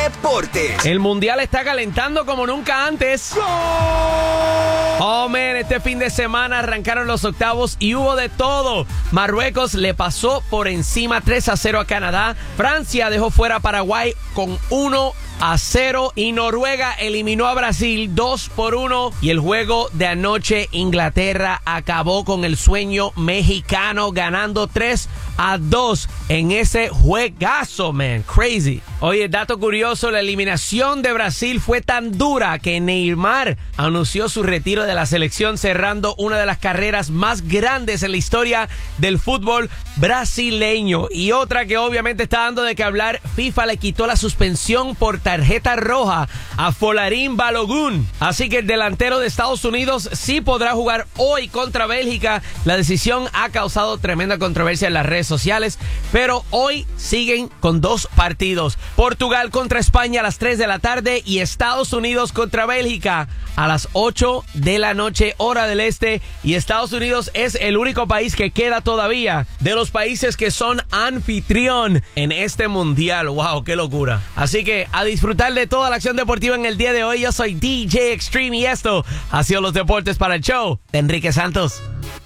Deportes. El Mundial está calentando como nunca antes. Oh, man, este fin de semana arrancaron los octavos y hubo de todo. Marruecos le pasó por encima 3-0 a Canadá. Francia dejó fuera a Paraguay con 1-0 y Noruega eliminó a Brasil 2-1. Y el juego de anoche, Inglaterra acabó con el sueño mexicano ganando 3-2 en ese juegazo, man. Crazy. Oye, dato curioso, la eliminación de Brasil fue tan dura que Neymar anunció su retiro de la selección, cerrando una de las carreras más grandes en la historia del fútbol brasileño. Y otra que obviamente está dando de qué hablar, FIFA le quitó la suspensión por tarjeta roja a Folarin Balogun. Así que el delantero de Estados Unidos sí podrá jugar hoy contra Bélgica. La decisión ha causado tremenda controversia en las redes sociales, pero hoy siguen con 2 partidos. Portugal contra España a las 3 de la tarde y Estados Unidos contra Bélgica a las 8 de la noche, hora del este. Y Estados Unidos es el único país que queda todavía de los países que son anfitrión en este mundial. ¡Wow! ¡Qué locura! Así que a disfrutar de toda la acción deportiva en el día de hoy. Yo soy DJ Extreme y esto ha sido los deportes para el show de Enrique Santos.